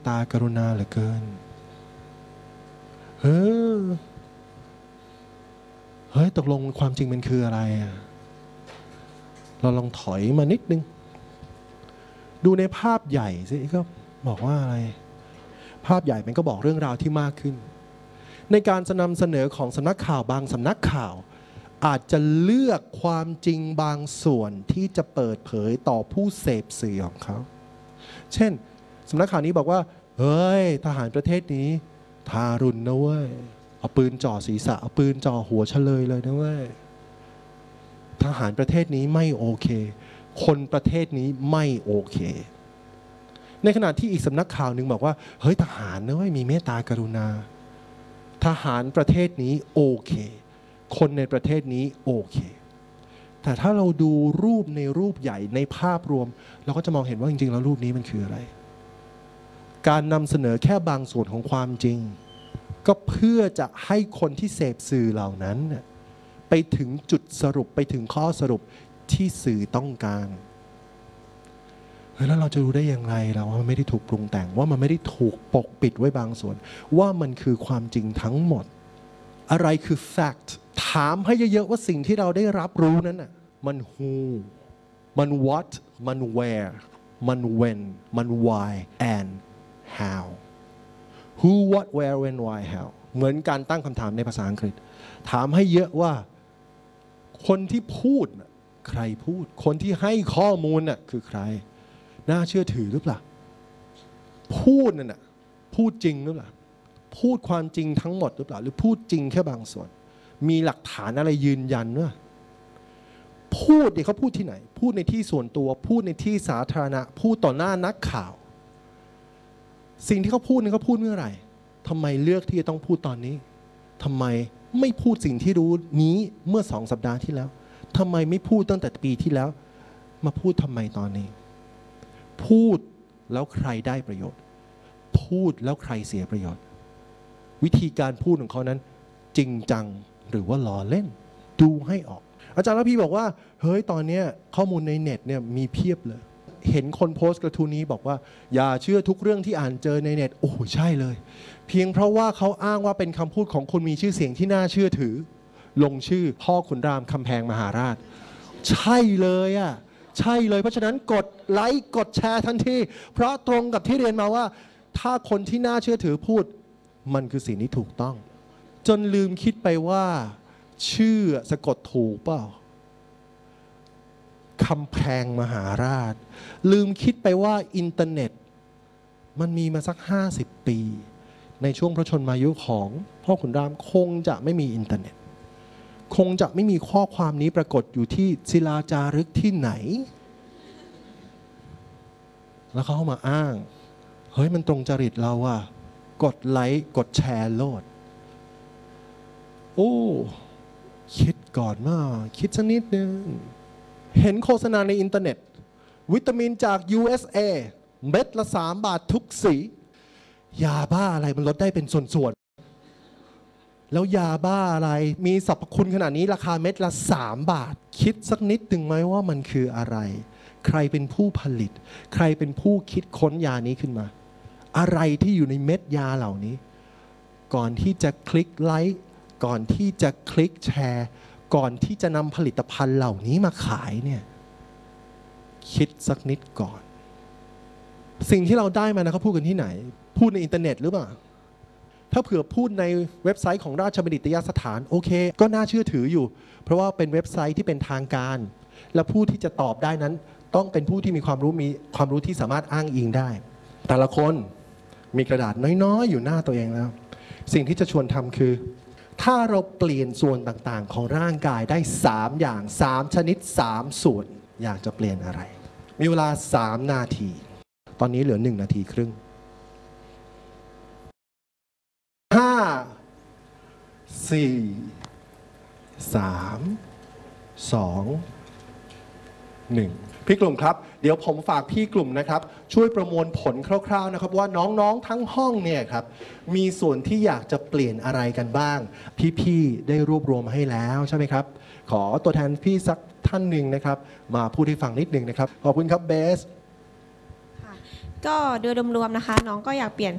ตากรุณาเหลือเกินเฮ้ยตกลงความจริงมันคืออะไรเราลองถอยมานิดนึงดูในภาพใหญ่สิก็บอกว่าอะไรภาพใหญ่มันก็บอกเรื่องราวที่มากขึ้นในการนำเสนอของสำนักข่าวบางสำนักข่าวอาจจะเลือกความจริงบางส่วนที่จะเปิดเผยต่อผู้เสพสื่อของเขาเช่นสำนักข่าวนี้บอกว่าเฮ้ยทหารประเทศนี้ทารุณนะเว้ยเอาปืนจ่อศีรษะเอาปืนจ่อหัวเฉลยเลยนะเว้ยทหารประเทศนี้ไม่โอเคคนประเทศนี้ไม่โอเคในขณะที่อีกสำนักข่าวหนึ่งบอกว่าเฮ้ยทหารนะเว้ยมีเมตตากรุณาทหารประเทศนี้โอเคคนในประเทศนี้โอเคแต่ถ้าเราดูรูปในรูปใหญ่ในภาพรวมเราก็จะมองเห็นว่าจริงๆแล้วรูปนี้มันคืออะไรการนำเสนอแค่บางส่วนของความจริงก็เพื่อจะให้คนที่เสพสื่อเหล่านั้นไปถึงจุดสรุปไปถึงข้อสรุปที่สื่อต้องการแล้วเราจะรู้ได้อย่างไรล่ะว่ามันไม่ได้ถูกปรุงแต่งว่ามันไม่ได้ถูกปกปิดไว้บางส่วนว่ามันคือความจริงทั้งหมดอะไรคือ fact ถามให้เยอะๆว่าสิ่งที่เราได้รับรู้นั้นน่ะมัน who มัน what มัน where มัน when มัน why and how who what where when why how เหมือนการตั้งคำถามในภาษาอังกฤษถามให้เยอะว่าคนที่พูดใครพูดคนที่ให้ข้อมูลน่ะคือใครน่าเชื่อถือหรือเปล่าพูดนั่นน่ะพูดจริงหรือเปล่าพูดความจริงทั้งหมดหรือเปล่าหรือพูดจริงแค่บางส่วนมีหลักฐานอะไรยืนยันว่าพูดเขาพูดที่ไหนพูดในที่ส่วนตัวพูดในที่สาธารณะพูดต่อหน้านักข่าวสิ่งที่เขาพูดนี่เขาพูดเมื่อไหร่ทำไมเลือกที่จะต้องพูดตอนนี้ทำไมไม่พูดสิ่งที่รู้นี้เมื่อ2 สัปดาห์ที่แล้วทำไมไม่พูดตั้งแต่ปีที่แล้วมาพูดทำไมตอนนี้พูดแล้วใครได้ประโยชน์พูดแล้วใครเสียประโยชน์วิธีการพูดของเขานั้นจริงจังหรือว่าล้อเล่นดูให้ออกอาจารย์ระพีบอกว่าเฮ้ยตอนนี้ข้อมูลในเน็ตเนี่ยมีเพียบเลยเห็นคนโพสต์กระทู้นี้บอกว่าอย่าเชื่อทุกเรื่องที่อ่านเจอในเน็ตโอ้ใช่เลยเพียงเพราะว่าเขาอ้างว่าเป็นคำพูดของคนมีชื่อเสียงที่น่าเชื่อถือลงชื่อพ่อขุนรามคำแพงมหาราชใช่เลยใช่เลยเพราะฉะนั้นกดไลค์กดแชร์ทันทีเพราะตรงกับที่เรียนมาว่าถ้าคนที่น่าเชื่อถือพูดมันคือสิ่งที่ถูกต้องจนลืมคิดไปว่าชื่อสะกดถูกเปล่าคำแพงมหาราชลืมคิดไปว่าอินเทอร์เน็ตมันมีมาสัก50 ปีในช่วงพระชนมายุของพ่อขุนรามคงจะไม่มีอินเทอร์เน็ตคงจะไม่มีข้อความนี้ปรากฏอยู่ที่ศิลาจารึกที่ไหนแล้วเขาเข้ามาอ้างเฮ้ยมันตรงจริตเรากดไลค์กดแชร์โลดโอ้คิดก่อนมาคิดสักนิดนึงเห็นโฆษณาในอินเทอร์เน็ตวิตามินจาก USA เม็ดละ3 บาททุกสียาบ้าอะไรมันลดได้เป็นส่วนๆแล้วยาบ้าอะไรมีสรรพคุณขนาดนี้ราคาเม็ดละ3 บาทคิดสักนิดนึงไหมว่ามันคืออะไรใครเป็นผู้ผลิตใครเป็นผู้คิดค้นยานี้ขึ้นมาอะไรที่อยู่ในเม็ดยาเหล่านี้ก่อนที่จะคลิกไลค์ก่อนที่จะคลิกแชร์ก่อนที่จะนำผลิตภัณฑ์เหล่านี้มาขายเนี่ยคิดสักนิดก่อนสิ่งที่เราได้มานะเขาพูดกันที่ไหนพูดในอินเทอร์เน็ตหรือเปล่าถ้าเผื่อพูดในเว็บไซต์ของราชบัณฑิตยสถานโอเคก็น่าเชื่อถืออยู่เพราะว่าเป็นเว็บไซต์ที่เป็นทางการและผู้ที่จะตอบได้นั้นต้องเป็นผู้ที่มีความรู้ที่สามารถอ้างอิงได้แต่ละคนมีกระดาษน้อยๆอยู่หน้าตัวเองแล้วสิ่งที่จะชวนทำคือถ้าเราเปลี่ยนส่วนต่างๆของร่างกายได้3 อย่าง3 ชนิด3 ส่วนอยากจะเปลี่ยนอะไรมีเวลา3 นาทีตอนนี้เหลือ1 นาทีครึ่ง5 4 3 2 1พี่กลุ่มครับเดี๋ยวผมฝากพี่กลุ่มนะครับช่วยประมวลผลคร่าวๆนะครับว่าน้องๆทั้งห้องเนี่ยครับมีส่วนที่อยากจะเปลี่ยนอะไรกันบ้างพี่ๆได้รวบรวมให้แล้วใช่ไหมครับขอตัวแทนพี่สักท่านหนึ่งนะครับมาพูดให้ฟังนิดนึงนะครับขอบคุณครับเบสก็โดยรวมๆนะคะ น้องก็อยากเปลี่ยน